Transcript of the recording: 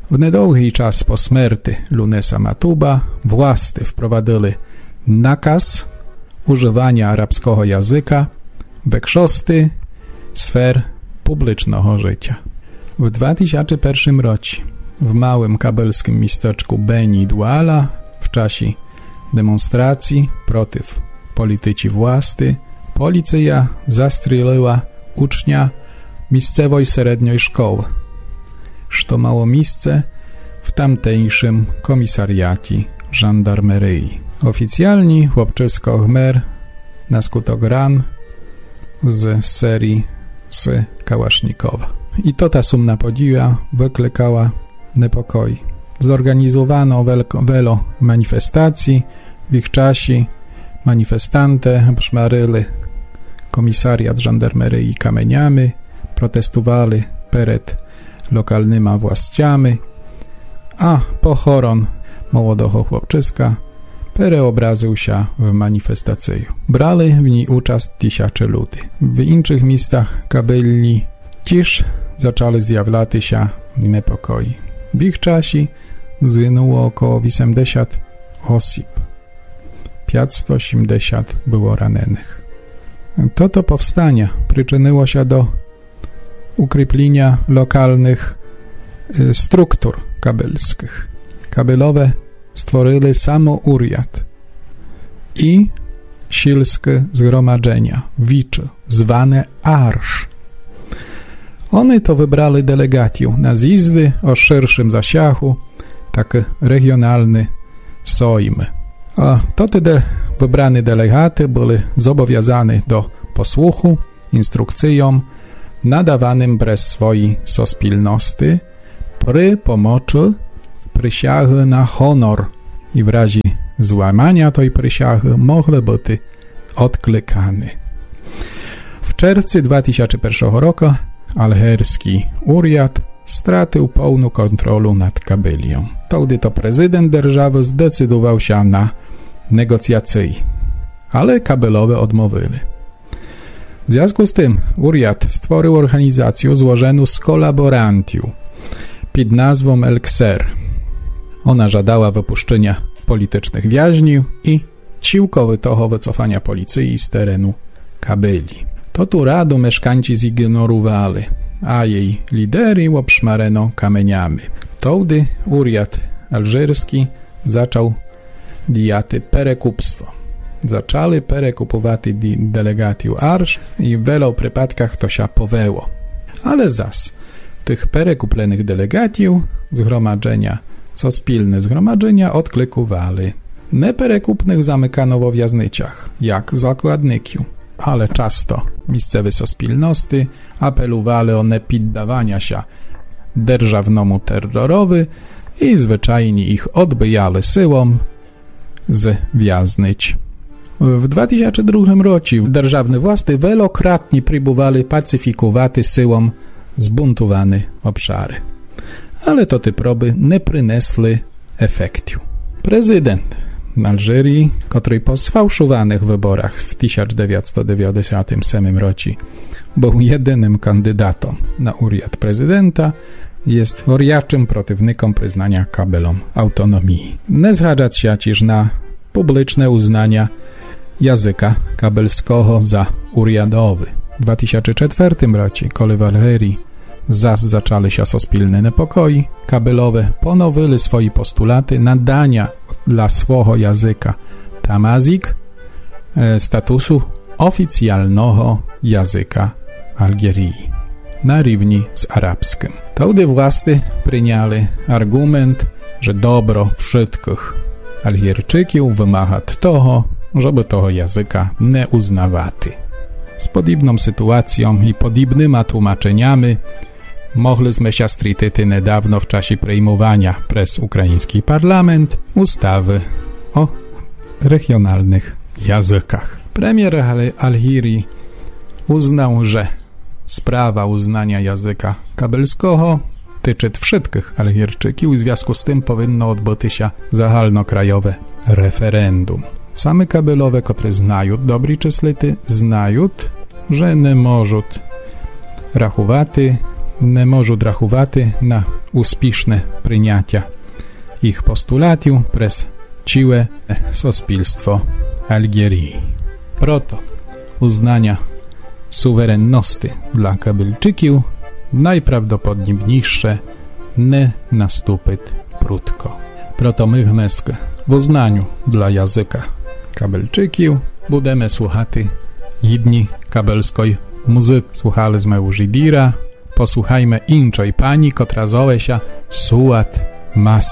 W niedługi czas po śmierci Lunesa Matuba władze wprowadzili nakaz używania arabskiego języka w większości sfer publicznego życia. W 2001 roku w małym kabelskim miasteczku Beni Duala w czasie demonstracji przeciw polityce władzy policja zastrzeliła ucznia miejscowej średniej szkoły, co miało miejsce w tamtejszym komisariacie żandarmerii. Oficjalnie chłopczysko Khmer na skutek ran z serii z Kałasznikowa. I to ta sumna podziwa wyklikała niepokoi. Zorganizowano wiele manifestacji. W ich czasie manifestanty obszmaryli komisariat żandarmerii kamieniami, protestowali przed lokalnymi właściami, a pochoron młodego chłopczyska preobraził się w manifestację. Brali w niej udział tysiące ludzi. W innych miejscach Kabylni też zaczęły zjawiać się niepokoi. W ich czasie zginęło około 80 osób. 580 było rannych. To powstanie przyczyniło się do ukreplenia lokalnych struktur kabylskich. Kabylowe stworzyli samouriad i sielskie zgromadzenia, wicze, zwane Arsz. One to wybrali delegację na zjazdy o szerszym zasięgu, taki regionalny sojm. A to te wybrane delegaty byli zobowiązani do posłuchu instrukcjom nadawanym przez swojej sospilności przy pomocy przysięgi na honor i w razie złamania tej przysięgi mogli być odklikane. W czerwcu 2001 roku algierski uriad stracił pełną kontrolę nad Kabylią. Wtedy to prezydent держаwy zdecydował się na negocjacje, ale Kabylowe odmówili. W związku z tym uriad stworzył organizację złożoną z kolaborantów pod nazwą El-Kser. Ona żądała wypuszczenia politycznych więźniów i całkowitego wycofania policji z terenu Kabyli. To tu radę mieszkańcy zignorowali, a jej lidery obszmareno kamieniami. Wtedy uriad alżyrski zaczął diaty perekupstwo. Zaczęli perekupować delegację Arsz i w wielu przypadkach to się powiało. Ale zas tych perekuplenych delegatów zgromadzenia, co spilne zgromadzenia odklikowali. Neperekupnych zamykano w więzieniach, jak zakładników, ale często miejscowe sospilności apelowali o niepoddawanie się dzierżawnemu terrorowi i zwyczajnie ich odbijali siłą z więzień. W 2002 roku dzierżawne władze wielokrotnie próbowali pacyfikować siłą zbuntowane obszary. Ale to te próby nie przyniosły efektu. Prezydent Alżyrii, który po sfałszowanych wyborach w 1997 roku był jedynym kandydatem na uriad prezydenta, jest gorącym przeciwnikiem przyznania Kabylom autonomii. Nie zgadzać się też na publiczne uznanie języka kabelskiego za uriadowy. W 2004 roku, kiedy w Algierii zas zaczęły się sospilne niepokoi, Kabylowe ponowili swoje postulaty nadania dla swojego języka tamazik statusu oficjalnego języka Algierii na równi z arabskim. Wtedy władze przyjęli argument, że dobro wszystkich Algierczyków wymaga tego, żeby tego języka nie uznawali. Z podobną sytuacją i podobnymi tłumaczeniami mogliśmy się strytyć niedawno w czasie przyjmowania przez ukraiński parlament ustawy o regionalnych językach. Premier Algierii uznał, że sprawa uznania języka kabelskiego tyczy wszystkich Algierczyków i w związku z tym powinno odbyć się zahalnokrajowe referendum. Same Kabylowe, które znają dobry czyslity, znają, że nie mogą rachować ne možu drahuvati na uspišne prinjatia ich postulatiju pres ciłe sospilstwo Algierii. Proto uznania suwerenności dla Kabylczyków najprawdopodobniejsze nie nastupit prudko. Proto my dnes w uznaniu dla języka Kabylczyków budemy słuchati jedni kabelskiej muzyki. Słuchaliśmy już Idira, posłuchajmy inczej pani, kotra zowe się Suat Mas.